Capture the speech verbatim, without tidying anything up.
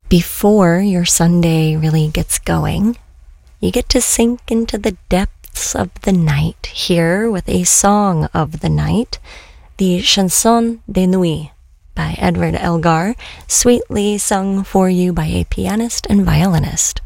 Before your Sunday really gets going, you get to sink into the depths of the night here with a song of the night, the Chanson de Nuit by Edward Elgar, sweetly sung for you by a pianist and violinist.